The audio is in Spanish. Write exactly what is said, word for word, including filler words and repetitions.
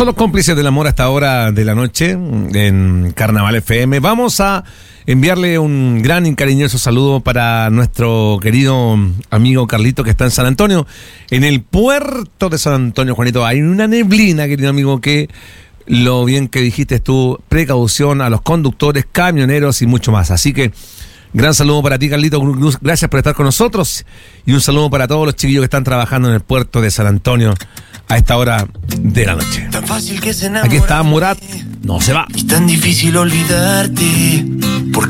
son los cómplices del amor a esta hora de la noche en Carnaval F M. Vamos a enviarle un gran y cariñoso saludo para nuestro querido amigo Carlito, que está en San Antonio, en el puerto de San Antonio. Juanito, hay una neblina, querido amigo, que lo bien que dijiste tú, precaución a los conductores, camioneros y mucho más. Así que gran saludo para ti, Carlito, gracias por estar con nosotros, y un saludo para todos los chiquillos que están trabajando en el puerto de San Antonio a esta hora de la noche. Tan fácil que se Aquí está Morat, no se va. Y tan difícil olvidarte, porque